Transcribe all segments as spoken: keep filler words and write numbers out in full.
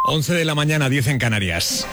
once de la mañana, diez en Canarias.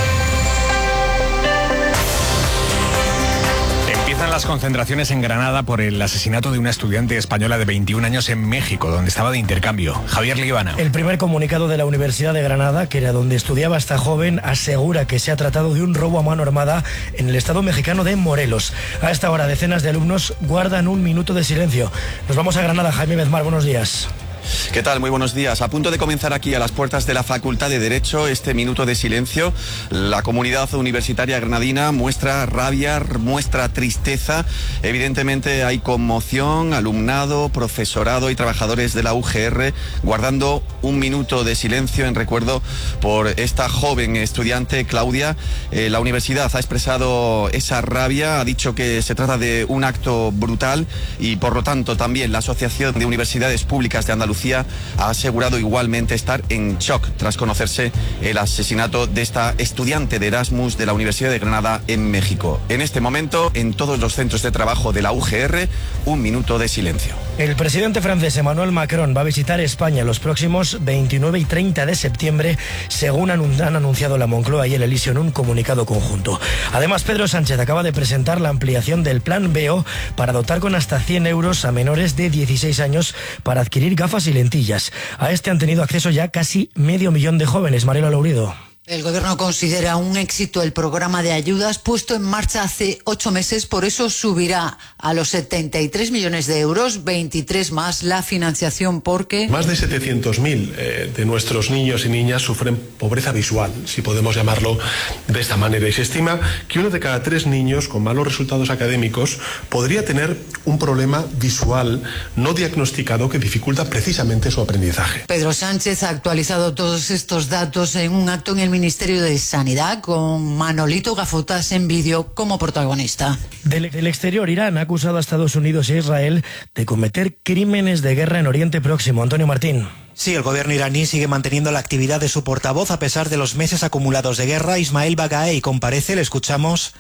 Empiezan las concentraciones en Granada por el asesinato de una estudiante española de veintiún años en México, donde estaba de intercambio. Javier Líbana. El primer comunicado de la Universidad de Granada, que era donde estudiaba esta joven, asegura que se ha tratado de un robo a mano armada en el estado mexicano de Morelos. A esta hora, decenas de alumnos guardan un minuto de silencio. Nos vamos a Granada. Jaime Bezmar, buenos días. ¿Qué tal? Muy buenos días. A punto de comenzar aquí a las puertas de la Facultad de Derecho este minuto de silencio. La comunidad universitaria granadina muestra rabia, muestra tristeza. Evidentemente hay conmoción, alumnado, profesorado y trabajadores de la U G R guardando un minuto de silencio en recuerdo por esta joven estudiante, Claudia. Eh, la universidad ha expresado esa rabia, ha dicho que se trata de un acto brutal y por lo tanto también la Asociación de Universidades Públicas de Andalucía ha asegurado igualmente estar en shock tras conocerse el asesinato de esta estudiante de Erasmus de la Universidad de Granada en México. En este momento, en todos los centros de trabajo de la U G R, un minuto de silencio. El presidente francés Emmanuel Macron va a visitar España los próximos veintinueve y treinta de septiembre, según han anunciado la Moncloa y el Elíseo en un comunicado conjunto. Además, Pedro Sánchez acaba de presentar la ampliación del Plan B O para dotar con hasta cien euros a menores de dieciséis años para adquirir gafas y lentillas. A este han tenido acceso ya casi medio millón de jóvenes. Mariela Laurido. El Gobierno considera un éxito el programa de ayudas puesto en marcha hace ocho meses, por eso subirá a los setenta y tres millones de euros, veintitrés más la financiación porque... Más de setecientos mil eh, de nuestros niños y niñas sufren pobreza visual, si podemos llamarlo de esta manera, y se estima que uno de cada tres niños con malos resultados académicos podría tener un problema visual no diagnosticado que dificulta precisamente su aprendizaje. Pedro Sánchez ha actualizado todos estos datos en un acto en el Ministerio de Sanidad con Manolito Gafotas en vídeo como protagonista. Del, del exterior, Irán ha acusado a Estados Unidos e Israel de cometer crímenes de guerra en Oriente Próximo. Antonio Martín. Sí, el gobierno iraní sigue manteniendo la actividad de su portavoz a pesar de los meses acumulados de guerra. Ismail Bagaei comparece, le escuchamos.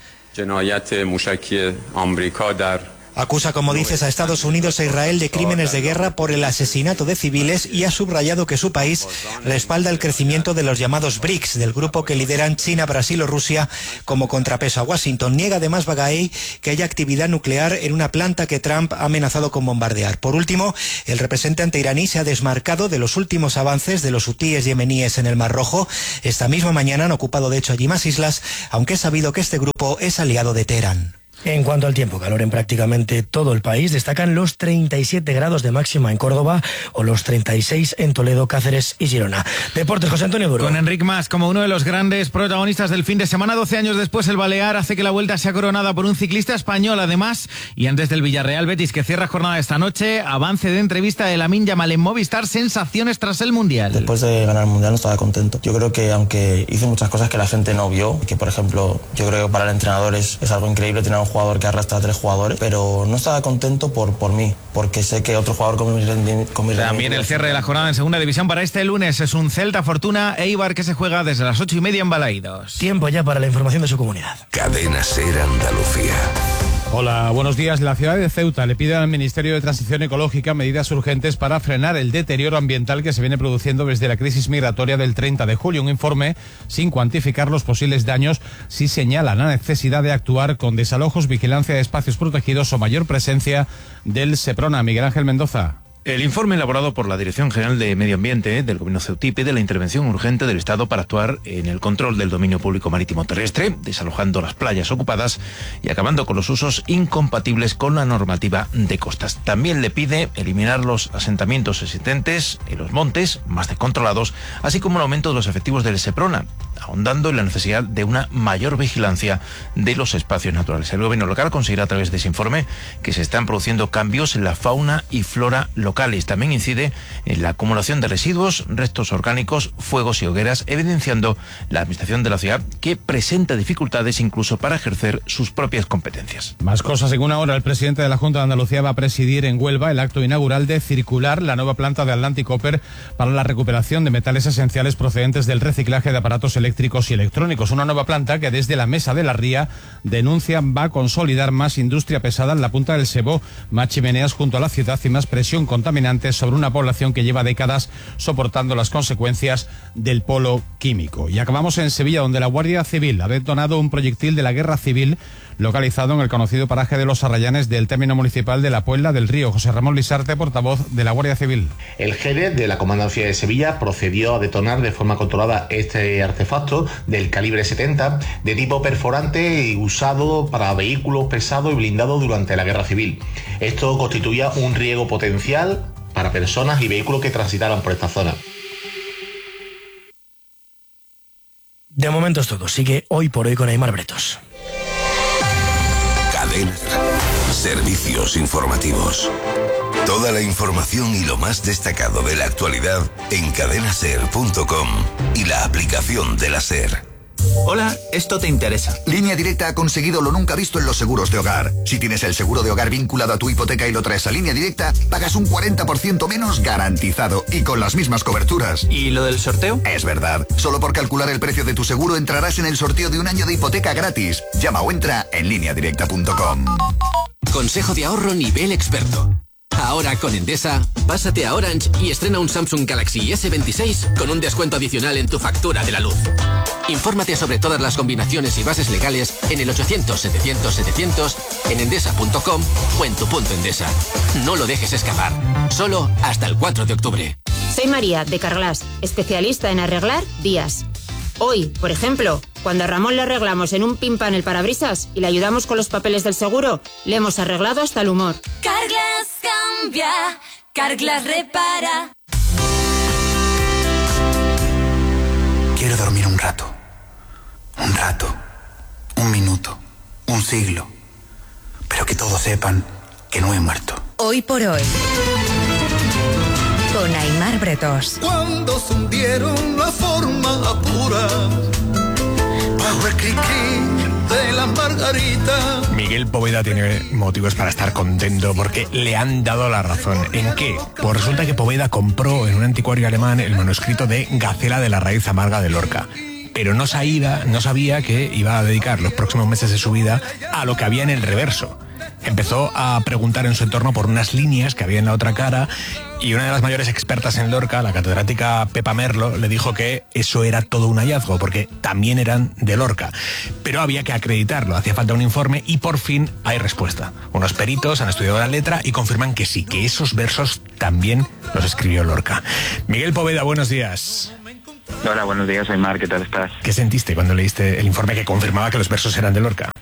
Acusa, como dices, a Estados Unidos e Israel de crímenes de guerra por el asesinato de civiles y ha subrayado que su país respalda el crecimiento de los llamados B R I C S, del grupo que lideran China, Brasil o Rusia como contrapeso a Washington. Niega además Bagaei que haya actividad nuclear en una planta que Trump ha amenazado con bombardear. Por último, el representante iraní se ha desmarcado de los últimos avances de los hutíes yemeníes en el Mar Rojo. Esta misma mañana han ocupado de hecho allí más islas, aunque es sabido que este grupo es aliado de Teherán. En cuanto al tiempo, calor en prácticamente todo el país. Destacan los treinta y siete grados de máxima en Córdoba o los treinta y seis en Toledo, Cáceres y Girona. Deportes, José Antonio Duro. Con Enric Mas como uno de los grandes protagonistas del fin de semana. doce años después, el Balear hace que la Vuelta sea coronada por un ciclista español, además. Y antes del Villarreal Betis, que cierra jornada esta noche, avance de entrevista de Lamine Yamal en Movistar, sensaciones tras el Mundial. Después de ganar el Mundial no estaba contento. Yo creo que aunque hice muchas cosas que la gente no vio, que por ejemplo, yo creo que para el entrenador es, es algo increíble tener un jugador que arrastra a tres jugadores, pero no estaba contento por, por mí, porque sé que otro jugador con mi rendimiento... También el cierre de la jornada en segunda división para este lunes es un Celta Fortuna Eibar que se juega desde las ocho y media en Balaídos. Tiempo ya para la información de su comunidad. Cadena SER Andalucía. Hola, buenos días. La ciudad de Ceuta le pide al Ministerio de Transición Ecológica medidas urgentes para frenar el deterioro ambiental que se viene produciendo desde la crisis migratoria del treinta de julio. Un informe sin cuantificar los posibles daños sí señala la necesidad de actuar con desalojos, vigilancia de espacios protegidos o mayor presencia del SEPRONA. Miguel Ángel Mendoza. El informe elaborado por la Dirección General de Medio Ambiente del Gobierno ceutí pide la intervención urgente del Estado para actuar en el control del dominio público marítimo terrestre, desalojando las playas ocupadas y acabando con los usos incompatibles con la normativa de costas. También le pide eliminar los asentamientos existentes en los montes, más descontrolados, así como el aumento de los efectivos del SEPRONA, ahondando en la necesidad de una mayor vigilancia de los espacios naturales. El Gobierno local considera a través de ese informe que se están produciendo cambios en la fauna y flora local. Locales. También incide en la acumulación de residuos, restos orgánicos, fuegos y hogueras, evidenciando la administración de la ciudad que presenta dificultades incluso para ejercer sus propias competencias. Más cosas. En una hora, el presidente de la Junta de Andalucía va a presidir en Huelva el acto inaugural de Circular, la nueva planta de Atlantic Copper para la recuperación de metales esenciales procedentes del reciclaje de aparatos eléctricos eléctricos y electrónicos. Una nueva planta que desde la Mesa de la Ría denuncian va a consolidar más industria pesada en la punta del Sebo, más chimeneas junto a la ciudad y más presión contaminante sobre una población que lleva décadas soportando las consecuencias del polo químico. Y acabamos en Sevilla, donde la Guardia Civil ha detonado un proyectil de la Guerra Civil localizado en el conocido paraje de Los Arrayanes del término municipal de la Puebla del Río. José Ramón Lisarte, portavoz de la Guardia Civil. El jefe de la Comandancia de Sevilla procedió a detonar de forma controlada este artefacto del calibre setenta, de tipo perforante y usado para vehículos pesados y blindados durante la Guerra Civil. Esto constituía un riesgo potencial para personas y vehículos que transitaran por esta zona. De momento es todo. Sigue Hoy por Hoy con Aimar Bretos. Cadena Ser. Servicios informativos. Toda la información y lo más destacado de la actualidad en cadena ser punto com y la aplicación de la SER. Hola, esto te interesa. Línea Directa ha conseguido lo nunca visto en los seguros de hogar. Si tienes el seguro de hogar vinculado a tu hipoteca y lo traes a Línea Directa, pagas un cuarenta por ciento menos garantizado y con las mismas coberturas. ¿Y lo del sorteo? Es verdad. Solo por calcular el precio de tu seguro entrarás en el sorteo de un año de hipoteca gratis. Llama o entra en línea directa punto com. Consejo de ahorro nivel experto. Ahora con Endesa, pásate a Orange y estrena un Samsung Galaxy ese veintiséis con un descuento adicional en tu factura de la luz. Infórmate sobre todas las combinaciones y bases legales en el ochocientos setecientos setecientos, en endesa punto com o en tu punto Endesa. No lo dejes escapar. Solo hasta el cuatro de octubre. Soy María, de Carglass, especialista en arreglar vías. Hoy, por ejemplo, cuando a Ramón le arreglamos en un pin pan el parabrisas y le ayudamos con los papeles del seguro, le hemos arreglado hasta el humor. Carglass cambia, Carglass repara. Quiero dormir un rato. Un rato. Un minuto. Un siglo. Pero que todos sepan que no he muerto. Hoy por Hoy. Con Aimar Bretos. Cuando se hundieron la forma pura, bajo el cri-cri de la margarita. Miguel Poveda tiene motivos para estar contento porque le han dado la razón. ¿En qué? Pues resulta que Poveda compró en un anticuario alemán el manuscrito de Gacela de la raíz amarga de Lorca. Pero no sabía, no sabía que iba a dedicar los próximos meses de su vida a lo que había en el reverso. Empezó a preguntar en su entorno por unas líneas que había en la otra cara y una de las mayores expertas en Lorca, la catedrática Pepa Merlo, le dijo que eso era todo un hallazgo porque también eran de Lorca. Pero había que acreditarlo, hacía falta un informe y por fin hay respuesta. Unos peritos han estudiado la letra y confirman que sí, que esos versos también los escribió Lorca. Miguel Poveda, buenos días. Hola, buenos días, Aimar, ¿qué tal estás? ¿Qué sentiste cuando leíste el informe que confirmaba que los versos eran de Lorca?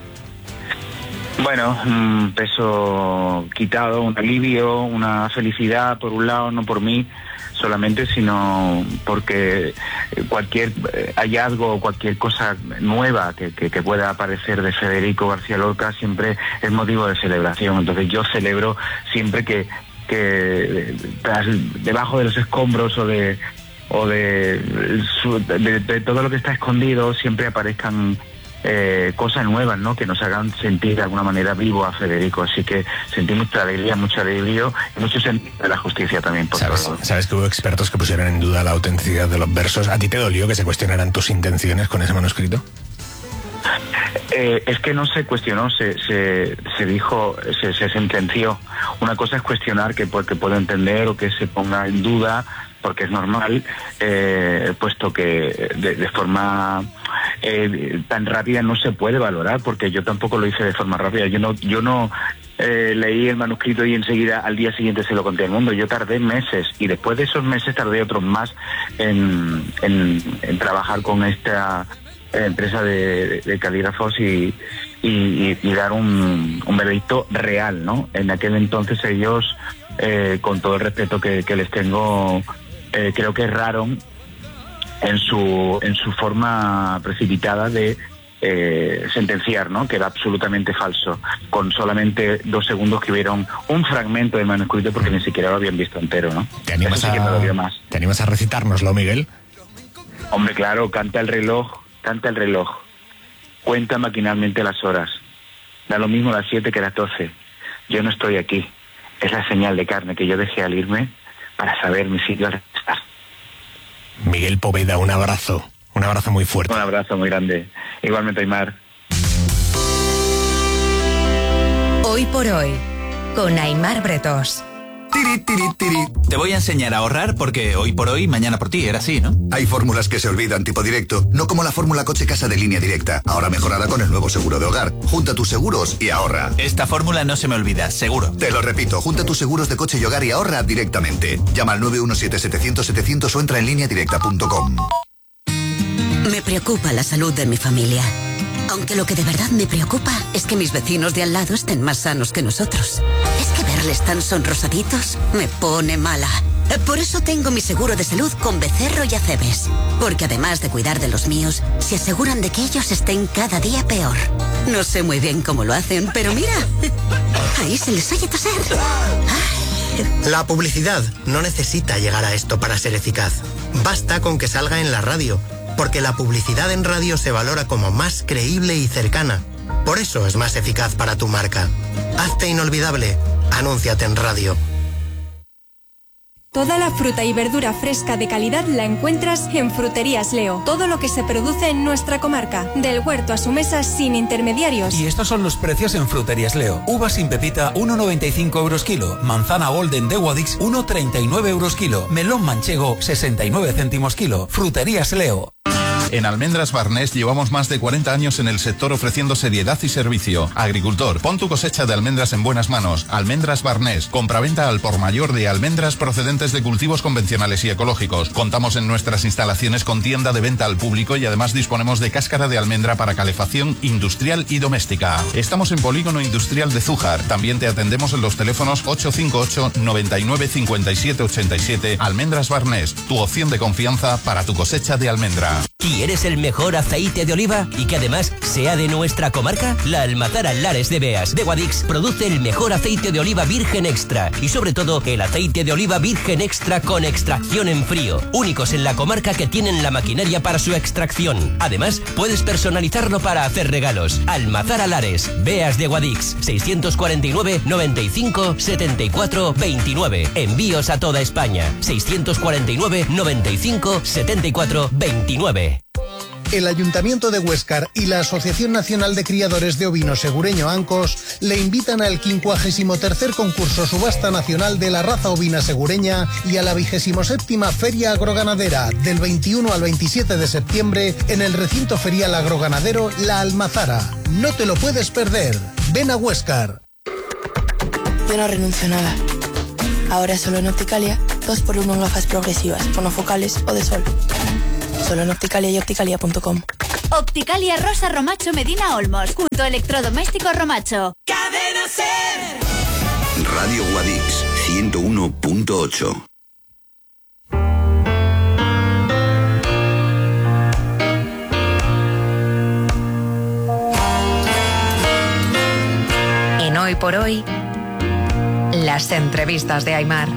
Bueno, un peso quitado, un alivio, una felicidad, por un lado, no por mí solamente, sino porque cualquier hallazgo, cualquier cosa nueva que, que, que pueda aparecer de Federico García Lorca siempre es motivo de celebración. Entonces yo celebro siempre que, que tras, debajo de los escombros o de o de, de, de todo lo que está escondido siempre aparezcan Eh, cosas nuevas, ¿no? Que nos hagan sentir de alguna manera vivo a Federico. Así que sentí mucha alegría, mucho alivio y mucho sentido de la justicia también. Por ¿Sabes, todo. ¿Sabes que hubo expertos que pusieron en duda la autenticidad de los versos? ¿A ti te dolió que se cuestionaran tus intenciones con ese manuscrito? Eh, es que no se cuestionó, se, se, se dijo, se, se sentenció. Una cosa es cuestionar, que, que puedo entender, o que se ponga en duda, porque es normal, eh, puesto que de, de forma eh, tan rápida no se puede valorar, porque yo tampoco lo hice de forma rápida. Yo no, yo no eh, leí el manuscrito y enseguida al día siguiente se lo conté al mundo. Yo tardé meses y después de esos meses tardé otros más en, en, en trabajar con esta empresa de, de calígrafos y, y, y dar un, un veredicto real, ¿no? En aquel entonces ellos, eh, con todo el respeto que, que les tengo, eh, creo que erraron en su en su forma precipitada de eh, sentenciar, ¿no? Que era absolutamente falso, con solamente dos segundos que vieron un fragmento del manuscrito porque ni siquiera lo habían visto entero, ¿no? ¿Te animas, Eso sí que me dolió más. ¿Te animas a recitárnoslo, Miguel? Hombre, claro, canta el reloj, canta el reloj, cuenta maquinalmente las horas, da lo mismo las siete que las doce, yo no estoy aquí, es la señal de carne que yo dejé al irme para saber mi sitio al estar. Miguel Poveda, un abrazo, Un abrazo muy fuerte. Un abrazo muy grande. Igualmente, Aimar. Hoy por hoy, con Aimar Bretos. Tiri, tiri, tiri. Te voy a enseñar a ahorrar porque hoy por hoy, mañana por ti, era así, ¿no? Hay fórmulas que se olvidan, tipo directo, no como la fórmula coche-casa de Línea Directa, ahora mejorada con el nuevo seguro de hogar. Junta tus seguros y ahorra. Esta fórmula no se me olvida, seguro. Te lo repito, junta tus seguros de coche y hogar y ahorra directamente. Llama al nueve uno siete setecientos setecientos o entra en línea directa punto com. Me preocupa la salud de mi familia. Aunque lo que de verdad me preocupa es que mis vecinos de al lado estén más sanos que nosotros. Es que verles tan sonrosaditos me pone mala. Por eso tengo mi seguro de salud con Becerro y Acebes. Porque además de cuidar de los míos, se aseguran de que ellos estén cada día peor. No sé muy bien cómo lo hacen, pero mira, ahí se les oye toser. Ay. La publicidad no necesita llegar a esto para ser eficaz. Basta con que salga en la radio. Porque la publicidad en radio se valora como más creíble y cercana. Por eso es más eficaz para tu marca. Hazte inolvidable. Anúnciate en radio. Toda la fruta y verdura fresca de calidad la encuentras en Fruterías Leo. Todo lo que se produce en nuestra comarca, del huerto a su mesa sin intermediarios. Y estos son los precios en Fruterías Leo. Uva sin pepita, uno noventa y cinco euros kilo. Manzana Golden de Guadix, uno treinta y nueve euros kilo. Melón manchego, sesenta y nueve céntimos kilo. Fruterías Leo. En Almendras Barnés llevamos más de cuarenta años en el sector ofreciendo seriedad y servicio. Agricultor, pon tu cosecha de almendras en buenas manos. Almendras Barnés, compraventa al por mayor de almendras procedentes de cultivos convencionales y ecológicos. Contamos en nuestras instalaciones con tienda de venta al público y además disponemos de cáscara de almendra para calefacción industrial y doméstica. Estamos en Polígono Industrial de Zújar. También te atendemos en los teléfonos ocho cinco ocho, noventa y nueve, cincuenta y siete ochenta y siete. Almendras Barnés, tu opción de confianza para tu cosecha de almendra. ¿Quieres el mejor aceite de oliva y que además sea de nuestra comarca? La Almazara Lares de Beas de Guadix produce el mejor aceite de oliva virgen extra y sobre todo el aceite de oliva virgen extra con extracción en frío. Únicos en la comarca que tienen la maquinaria para su extracción. Además, puedes personalizarlo para hacer regalos. Almazara Lares, Beas de Guadix, seiscientos cuarenta y nueve, noventa y cinco, setenta y cuatro, veintinueve. Envíos a toda España. seiscientos cuarenta y nueve, noventa y cinco, setenta y cuatro, veintinueve. El Ayuntamiento de Huéscar y la Asociación Nacional de Criadores de Ovino Segureño Ancos le invitan al quincuagésimo tercer concurso Subasta Nacional de la Raza Ovina Segureña y a la vigésimo séptima Feria Agroganadera del veintiuno al veintisiete de septiembre en el recinto ferial agroganadero La Almazara. No te lo puedes perder. Ven a Huéscar. Yo no renuncio a nada. Ahora solo en Opticalia, dos por uno en gafas progresivas, monofocales o de sol. Solo en Opticalia y opticalia punto com. Opticalia Rosa Romacho Medina Olmos, junto a Electrodomésticos Romacho. Cadena Ser. Radio Guadix, ciento uno punto ocho. En Hoy por Hoy, las entrevistas de Aimar.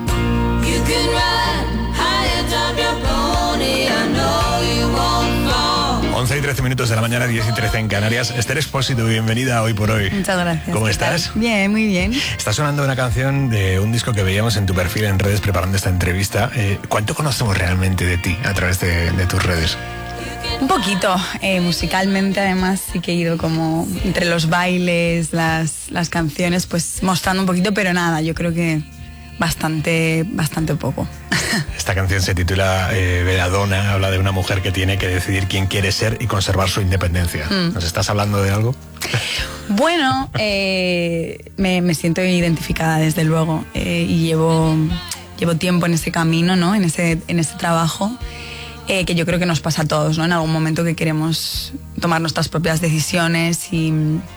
once y trece minutos de la mañana, diez y trece en Canarias. Esther Expósito, bienvenida a Hoy por Hoy. Muchas gracias. ¿Cómo estás? Bien, muy bien. Está sonando una canción de un disco que veíamos en tu perfil en redes preparando esta entrevista. Eh, ¿Cuánto conocemos realmente de ti a través de, de tus redes? Un poquito, eh, musicalmente además sí que he ido como entre los bailes, las, las canciones, pues mostrando un poquito, pero nada, yo creo que bastante, bastante poco. Esta canción se titula eh, Veladona, habla de una mujer que tiene que decidir quién quiere ser y conservar su independencia. Mm. ¿Nos estás hablando de algo? Bueno, eh, me, me siento identificada desde luego eh, y llevo, llevo tiempo en ese camino, ¿no? En ese, en ese trabajo. Eh, que yo creo que nos pasa a todos, ¿no? En algún momento que queremos tomar nuestras propias decisiones y,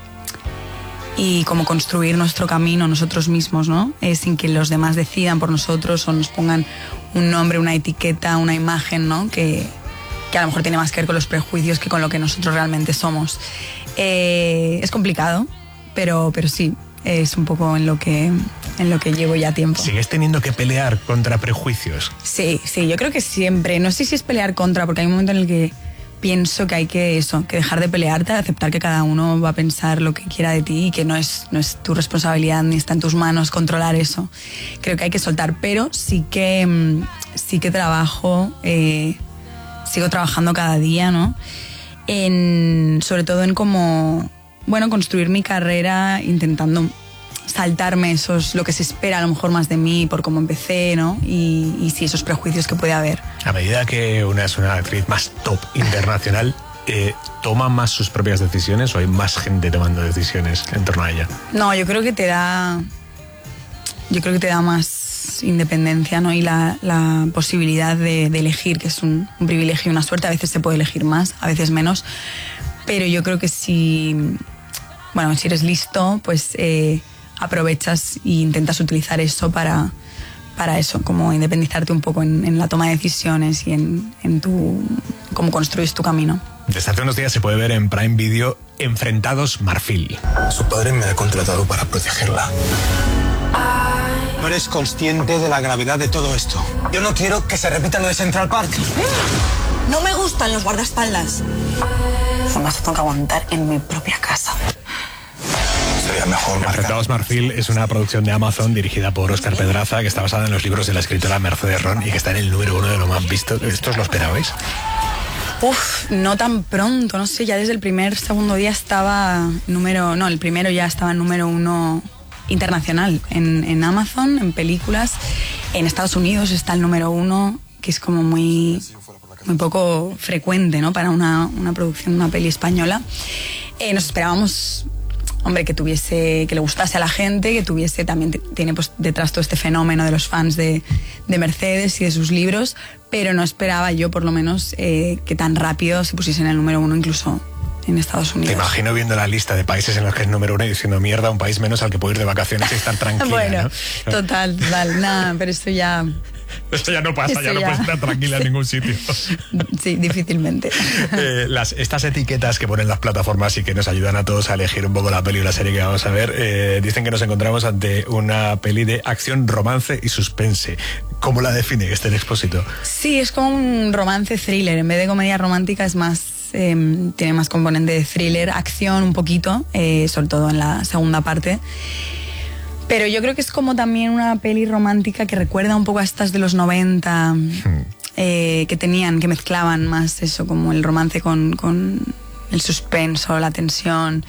y como construir nuestro camino nosotros mismos, ¿no? Eh, sin que los demás decidan por nosotros o nos pongan un nombre, una etiqueta, una imagen, ¿no? Que, que a lo mejor tiene más que ver con los prejuicios que con lo que nosotros realmente somos. Eh, es complicado, pero, pero sí, es un poco en lo que... en lo que llevo ya tiempo. ¿Sigues teniendo que pelear contra prejuicios? Sí, sí, yo creo que siempre. No sé si es pelear contra, porque hay un momento en el que pienso que hay que eso, que dejar de pelearte, aceptar que cada uno va a pensar lo que quiera de ti y que no es, no es tu responsabilidad ni está en tus manos controlar eso. Creo que hay que soltar, pero sí que, sí que trabajo... Eh, sigo trabajando cada día, ¿no? En, sobre todo en cómo, bueno, construir mi carrera intentando saltarme esos, lo que se espera a lo mejor más de mí por cómo empecé, ¿no? Y, y sí, esos prejuicios que puede haber. A medida que una es una actriz más top internacional, eh, ¿toma más sus propias decisiones o hay más gente tomando decisiones en torno a ella? No, yo creo que te da, yo creo que te da más independencia, ¿no? Y la, la posibilidad de, de elegir, que es un, un privilegio y una suerte. A veces se puede elegir más, a veces menos, pero yo creo que si, bueno, si eres listo, pues eh, aprovechas e intentas utilizar eso para, para eso, como independizarte un poco en, en la toma de decisiones y en, en tu, cómo construyes tu camino. Desde hace unos días se puede ver en Prime Video Enfrentados Marfil. Su padre me ha contratado para protegerla. No eres consciente de la gravedad de todo esto. Yo no quiero que se repita lo de Central Park. No me gustan los guardaespaldas. Eso me hace que aguantar en mi propia casa. Sería mejor marcar. Enfrentados Marfil es una producción de Amazon dirigida por Óscar Pedraza, que está basada en los libros de la escritora Mercedes Ron y que está en el número uno de lo más visto. ¿Esto os lo esperabais? Uf, no tan pronto, no sé, ya desde el primer, segundo día estaba número, no, el primero ya estaba en número uno internacional en, en Amazon, en películas. En Estados Unidos está el número uno, que es como muy, muy poco frecuente, ¿no? Para una, una producción, una peli española. Eh, nos esperábamos, hombre, que tuviese, que le gustase a la gente, que tuviese, también t- tiene pues detrás todo este fenómeno de los fans de, de Mercedes y de sus libros, pero no esperaba yo, por lo menos, eh, que tan rápido se pusiese en el número uno, incluso en Estados Unidos. Te imagino viendo la lista de países en los que es número uno y diciendo mierda, un país menos al que puedo ir de vacaciones y estar tranquila. Bueno, ¿no? total, total, nada, pero esto ya... Esto ya no pasa, Esto ya no ya. puedes estar tranquila en ningún sitio. Sí, difícilmente. Eh, las, estas etiquetas que ponen las plataformas y que nos ayudan a todos a elegir un poco la peli o la serie que vamos a ver, eh, dicen que nos encontramos ante una peli de acción, romance y suspense. ¿Cómo la define Esther Expósito? Sí, es como un romance thriller. En vez de comedia romántica es más, eh, tiene más componente de thriller, acción un poquito, eh, sobre todo en la segunda parte. Pero yo creo que es como también una peli romántica que recuerda un poco a estas de los noventa, hmm. eh, que tenían, que mezclaban más eso, como el romance con, con el suspenso, la tensión.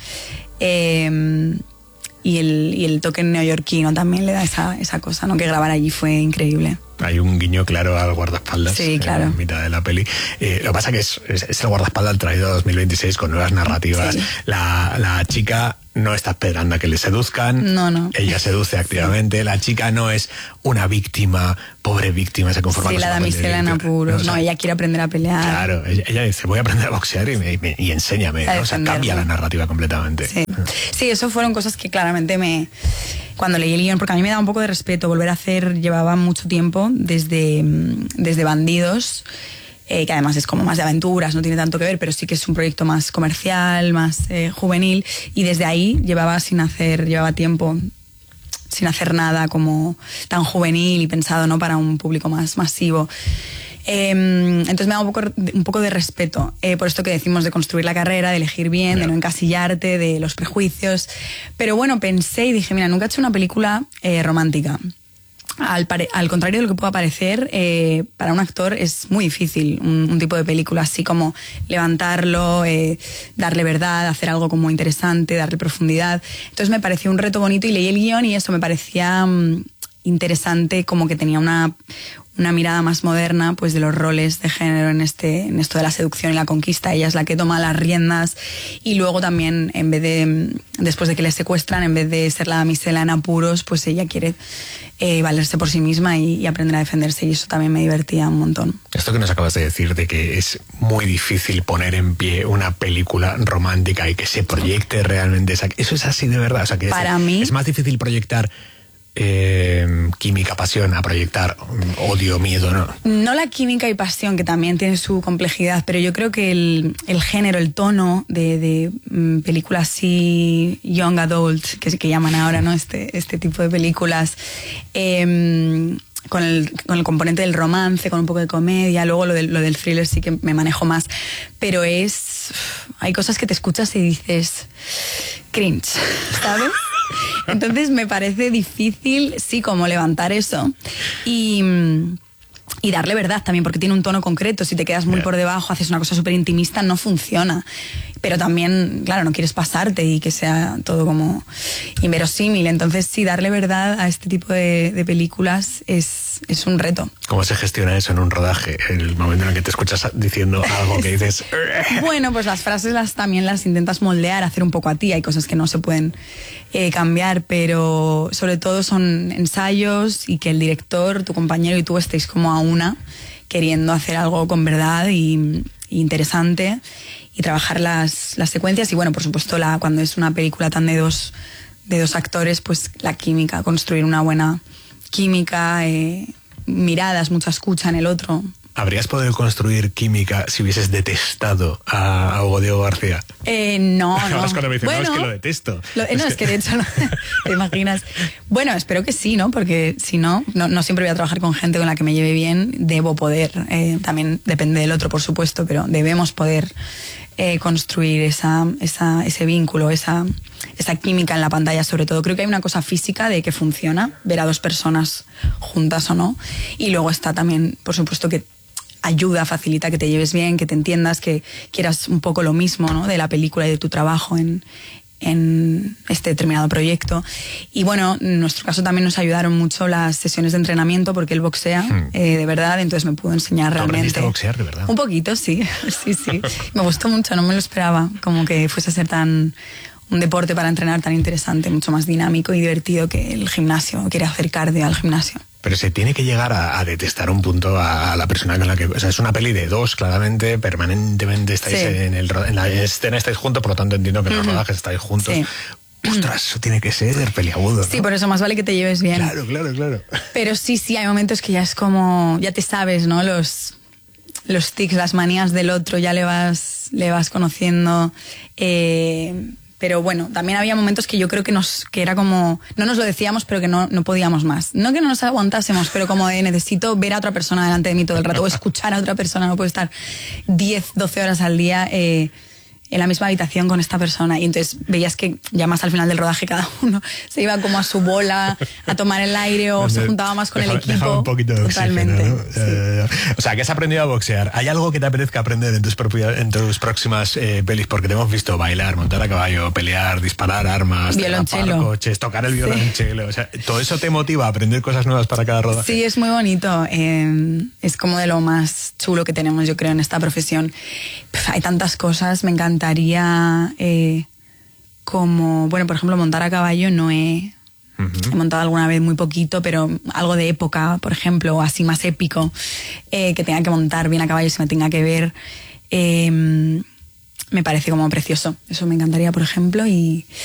Eh, y, el, y el toque neoyorquino también le da esa, esa cosa, ¿no? Que grabar allí fue increíble. Hay un guiño claro al guardaespaldas, sí, claro, en mitad de la peli. Eh, lo que pasa que es, es, es el guardaespaldas traído a dos mil veintiséis con nuevas narrativas. Sí. La, la chica no está esperando a que le seduzcan. No, no. Ella seduce activamente. Sí. La chica no es una víctima, pobre víctima, se conforma sí, con la damisela en apuros. No, o sea, no, ella quiere aprender a pelear. Claro, ella, ella dice, voy a aprender a boxear y, me, me, y enséñame. ¿no? O sea, cambia la narrativa completamente. Sí. sí, eso fueron cosas que claramente me... Cuando leí el guión, porque a mí me daba un poco de respeto volver a hacer, llevaba mucho tiempo desde, desde Bandidos, eh, que además es como más de aventuras, no tiene tanto que ver, pero sí que es un proyecto más comercial, más eh, juvenil, y desde ahí llevaba sin hacer, llevaba tiempo sin hacer nada como tan juvenil y pensado, ¿no? Para un público más masivo. Eh, entonces me da un poco, un poco de respeto eh, por esto que decimos de construir la carrera, de elegir bien, de no encasillarte, de los prejuicios. Pero bueno, pensé y dije, mira, nunca he hecho una película eh, romántica. Al, pare- al contrario de lo que pueda parecer, eh, para un actor es muy difícil un, un tipo de película así como levantarlo, eh, darle verdad, hacer algo como interesante, darle profundidad. Entonces me pareció un reto bonito y leí el guión y eso me parecía um, interesante, como que tenía una... una mirada más moderna pues de los roles de género en este en esto de la seducción y la conquista. Ella es la que toma las riendas y luego también, en vez de después de que le secuestran, en vez de ser la damisela en apuros, pues ella quiere eh, valerse por sí misma y, y aprender a defenderse, y eso también me divertía un montón. Esto que nos acabas de decir de que es muy difícil poner en pie una película romántica y que se proyecte realmente esa, eso es así de verdad, o sea que para es, mí es más difícil proyectar Eh, química, pasión a proyectar odio, miedo, ¿no? No la química y pasión, que también tiene su complejidad, pero yo creo que el, el género, el tono de, de um, películas así young adult, que, que llaman ahora, ¿no? Este, este tipo de películas, eh, con el, con el componente del romance, con un poco de comedia, luego lo del, lo del thriller sí que me manejo más, pero es... hay cosas que te escuchas y dices cringe, ¿sabes? Entonces me parece difícil, sí, como levantar eso. Y, y darle verdad también, porque tiene un tono concreto. Si te quedas muy yeah. por debajo, haces una cosa súper intimista, no funciona. Pero también, claro, no quieres pasarte y que sea todo como inverosímil. Entonces, sí, darle verdad a este tipo de, de películas es, es un reto. ¿Cómo se gestiona eso en un rodaje? El momento en el que te escuchas diciendo algo que dices... Bueno, pues las frases las también las intentas moldear, hacer un poco a ti. Hay cosas que no se pueden eh, cambiar, pero sobre todo son ensayos y que el director, tu compañero y tú estéis como a una, queriendo hacer algo con verdad y, y interesante, y trabajar las, las secuencias. Y bueno, por supuesto, la, cuando es una película tan de dos, de dos actores, pues la química, construir una buena química, eh, miradas, mucha escucha en el otro. ¿Habrías podido construir química si hubieses detestado a, a Hugo Diego García? Eh, no, no. Ahora es cuando me dicen, bueno, no, es que lo detesto. Lo, es no, que... es que de hecho, no, te imaginas. Bueno, espero que sí, ¿no? Porque si no, no, no siempre voy a trabajar con gente con la que me lleve bien. Debo poder, eh, también depende del otro, por supuesto, pero debemos poder eh, construir esa, esa, ese vínculo, esa, esa química en la pantalla, sobre todo. Creo que hay una cosa física de que funciona, ver a dos personas juntas o no. Y luego está también, por supuesto, que ayuda, facilita que te lleves bien, que te entiendas, que quieras un poco lo mismo, ¿no? De la película y de tu trabajo en, en este determinado proyecto. Y bueno, en nuestro caso también nos ayudaron mucho las sesiones de entrenamiento, porque él boxea hmm. eh, de verdad, entonces me pudo enseñar realmente. ¿Aprendiste a boxear de verdad? Un poquito, sí, sí, sí. Me gustó mucho, no me lo esperaba, como que fuese a ser tan... un deporte para entrenar tan interesante, mucho más dinámico y divertido que el gimnasio. Quiere hacer cardio al gimnasio. Pero se tiene que llegar a, a detestar un punto a, a la persona con la que... O sea, es una peli de dos, claramente, permanentemente estáis sí. en, el, en la escena, estáis juntos, por lo tanto entiendo que en los uh-huh. rodajes estáis juntos. Sí. Ostras, eso tiene que ser peliagudo, ¿no? Sí, por eso más vale que te lleves bien. Claro, claro, claro. Pero sí, sí, hay momentos que ya es como... Ya te sabes, ¿no? Los... los tics, las manías del otro, ya le vas, le vas conociendo... Eh... Pero bueno, también había momentos que yo creo que nos que era como... No nos lo decíamos, pero que no, no podíamos más. No que no nos aguantásemos, pero como de necesito ver a otra persona delante de mí todo el rato o escuchar a otra persona. No puedo estar diez, doce horas al día eh, en la misma habitación con esta persona. Y entonces veías que ya más al final del rodaje cada uno se iba como a su bola a tomar el aire o se juntaba más con deja, el equipo. Dejaba un poquito de Totalmente. Oxígeno, ¿no? Sí. Eh, o sea, que has aprendido a boxear. ¿Hay algo que te apetezca aprender en tus, propias, en tus próximas eh, pelis? Porque te hemos visto bailar, montar a caballo, pelear, disparar armas, violonchelo, coches, tocar el violonchelo. Sí. O sea, ¿todo eso te motiva a aprender cosas nuevas para cada rodaje? Sí, es muy bonito. Eh, es como de lo más chulo que tenemos, yo creo, en esta profesión. Pff, hay tantas cosas. Me encantaría... Eh, como, bueno, por ejemplo, montar a caballo no he, uh-huh. he montado alguna vez muy poquito, pero algo de época, por ejemplo, o así más épico, eh, que tenga que montar bien a caballo, se me tenga que ver, eh, me parece como precioso. Eso me encantaría, por ejemplo, y